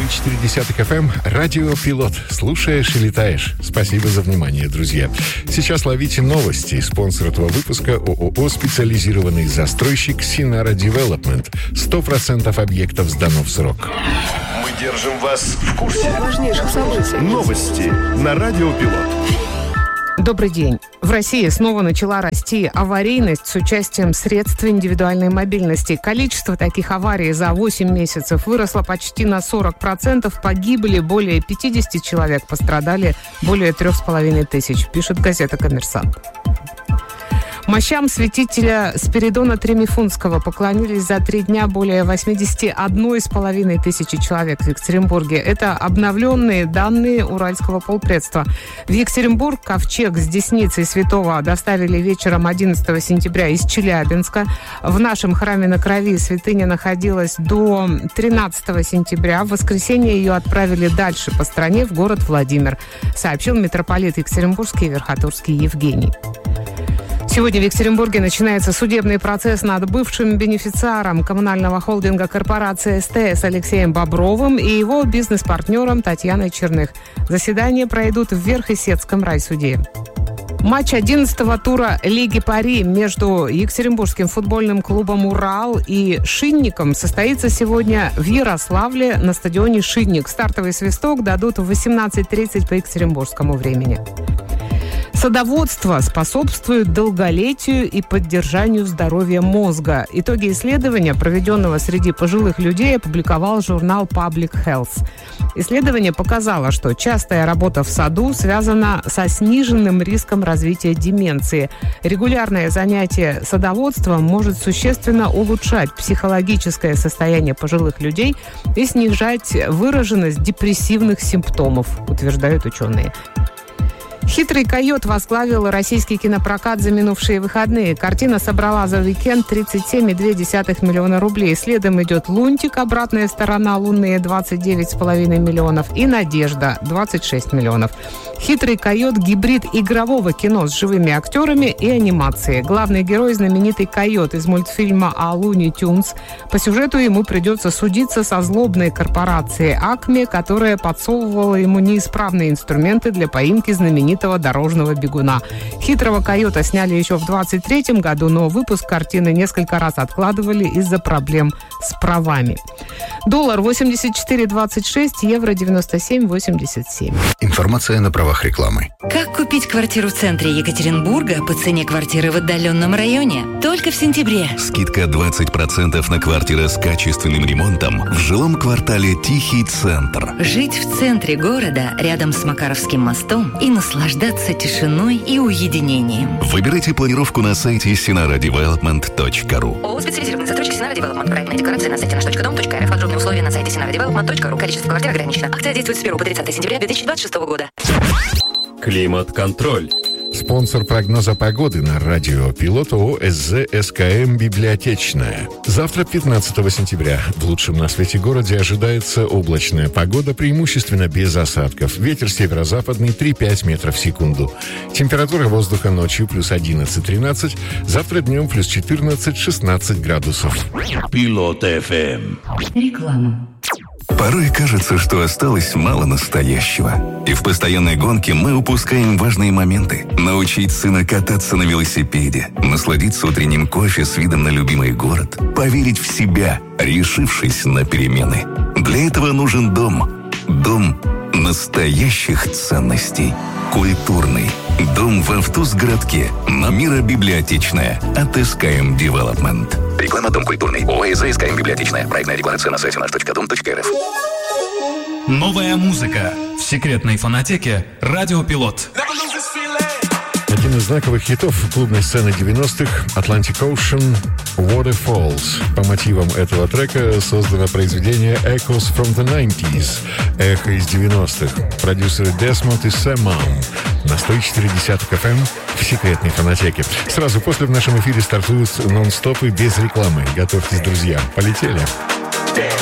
103,4 FM. Радио Пилот. Слушаешь и летаешь. Спасибо за внимание, друзья. Сейчас ловите новости. Спонсор этого выпуска — ООО «Специализированный застройщик Sinara Development». 100% объектов сдано в срок. Мы держим вас в курсе важнейших событий. Новости на Радио Пилот. Добрый день. В России снова начала расти аварийность с участием средств индивидуальной мобильности. Количество таких аварий за 8 месяцев выросло почти на 40%. Погибли более 50 человек, пострадали более 3500, пишет газета «Коммерсант». Мощам святителя Спиридона Тремифунского поклонились за 3 дня более 81 500 человек в Екатеринбурге. Это обновленные данные Уральского полпредства. В Екатеринбург ковчег с десницей святого доставили вечером 11 сентября из Челябинска. В нашем храме на Крови святыня находилась до 13 сентября. В воскресенье ее отправили дальше по стране, в город Владимир, сообщил митрополит Екатеринбургский и Верхотурский Евгений. Сегодня в Екатеринбурге начинается судебный процесс над бывшим бенефициаром коммунального холдинга корпорации СТС Алексеем Бобровым и его бизнес-партнером Татьяной Черных. Заседания пройдут в Верхесецком райсуде. Матч 11-го тура Лиги Пари между Екатеринбургским футбольным клубом «Урал» и «Шинником» состоится сегодня в Ярославле на стадионе «Шинник». Стартовый свисток дадут в 18:30 по екатеринбургскому времени. Садоводство способствует долголетию и поддержанию здоровья мозга. Итоги исследования, проведенного среди пожилых людей, опубликовал журнал Public Health. Исследование показало, что частая работа в саду связана со сниженным риском развития деменции. Регулярное занятие садоводством может существенно улучшать психологическое состояние пожилых людей и снижать выраженность депрессивных симптомов, утверждают ученые. «Хитрый койот» возглавил российский кинопрокат за минувшие выходные. Картина собрала за уикенд 37,2 миллиона рублей. Следом идет «Лунтик. Обратная сторона Луны» 29,5 миллионов и «Надежда» 26 миллионов. «Хитрый койот» — гибрид игрового кино с живыми актерами и анимацией. Главный герой — знаменитый койот из мультфильма о Луни Тюнс. По сюжету ему придется судиться со злобной корпорацией «Акме», которая подсовывала ему неисправные инструменты для поимки знаменитого дорожного бегуна. «Хитрого койота» сняли еще в 2023 году, но выпуск картины несколько раз откладывали из-за проблем с правами. Доллар 84,26, евро 97,87. Информация на правах рекламы. Как купить квартиру в центре Екатеринбурга по цене квартиры в отдаленном районе? Только в сентябре. Скидка 20% на квартиры с качественным ремонтом в жилом квартале «Тихий центр». Жить в центре города, рядом с Макаровским мостом, и наслаждаться тишиной и уединением. Выбирайте планировку на сайте sinaradevelopment.ru. ООО «Специализированный застройщик Sinara Development». Проектная декорация на сайте nash.dom.rf. Подробные условия на сайте sinaradevelopment.ru. Количество квартир ограничено. Акция действует с 1 по 30 сентября 2026 года. Климат-контроль. Спонсор прогноза погоды на радио Пилот — ООО СЗ-СКМ «Библиотечная». Завтра, 15 сентября, в лучшем на свете городе ожидается облачная погода, преимущественно без осадков. Ветер северо-западный 3-5 метров в секунду. Температура воздуха ночью плюс 11-13, завтра днем плюс 14-16 градусов. Пилот ФМ. Реклама. Порой кажется, что осталось мало настоящего. И в постоянной гонке мы упускаем важные моменты. Научить сына кататься на велосипеде, насладиться утренним кофе с видом на любимый город, поверить в себя, решившись на перемены. Для этого нужен дом. Дом настоящих ценностей. Культурный. Дом в Автузгородке. Номера библиотечная. От СКМ Development. Реклама «Дом культурный». ООО СКМ Библиотечная. Проектная декларация на сайте nash.dom.rf. Новая музыка в секретной фонотеке «Радио Пилот». Один из знаковых хитов клубной сцены 90-х — Atlantic Ocean Waterfalls. По мотивам этого трека создано произведение Echoes from the 90s — эхо из 90-х. Продюсеры Desmond и Sam Mann. На 104,10 FM в секретной фонотеке. Сразу после в нашем эфире стартуют нон-стопы без рекламы. Готовьтесь, друзья. Полетели.